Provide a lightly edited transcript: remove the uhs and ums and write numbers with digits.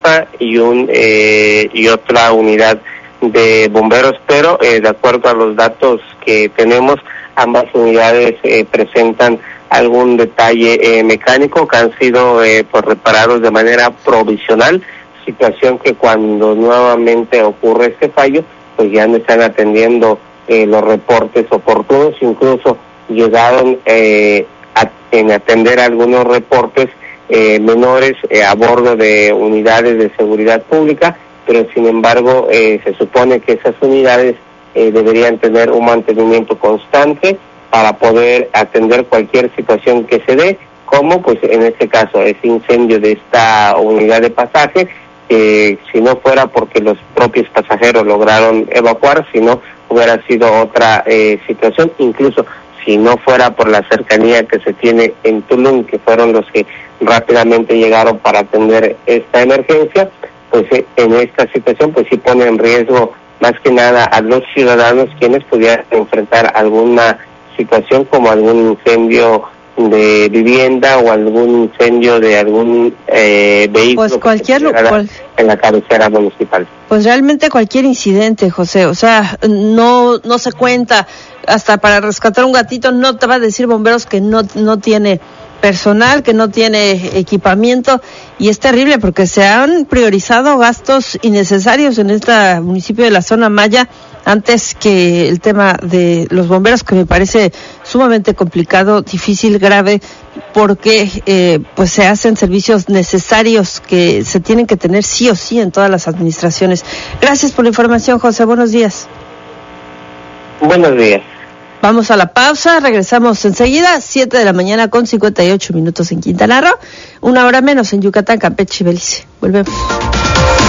Escolta y otra unidad de bomberos, pero de acuerdo a los datos que tenemos, ambas unidades presentan algún detalle mecánico que han sido reparados de manera provisional, situación que cuando nuevamente ocurre este fallo, pues ya no están atendiendo los reportes oportunos, incluso llegaron en atender algunos reportes menores a bordo de unidades de seguridad pública, pero sin embargo se supone que esas unidades deberían tener un mantenimiento constante para poder atender cualquier situación que se dé, como pues en este caso ese incendio de esta unidad de pasaje, si no fuera porque los propios pasajeros lograron evacuar, si no hubiera sido otra situación, incluso si no fuera por la cercanía que se tiene en Tulum, que fueron los que rápidamente llegaron para atender esta emergencia, pues en esta situación pues sí pone en riesgo más que nada a los ciudadanos, quienes pudieran enfrentar alguna situación como algún incendio de vivienda o algún incendio de algún vehículo, pues cualquier en la cabecera municipal. Pues realmente cualquier incidente, José, o sea, no se cuenta, hasta para rescatar un gatito no te va a decir bomberos que no tiene personal, que no tiene equipamiento, y es terrible porque se han priorizado gastos innecesarios en este municipio de la zona Maya antes que el tema de los bomberos, que me parece sumamente complicado, difícil, grave, porque pues se hacen servicios necesarios que se tienen que tener sí o sí en todas las administraciones. Gracias por la información, José. Buenos días. Buenos días. Vamos a la pausa, regresamos enseguida, 7 de la mañana con 58 minutos en Quintana Roo, 1 hora menos en Yucatán, Campeche y Belice. Volvemos.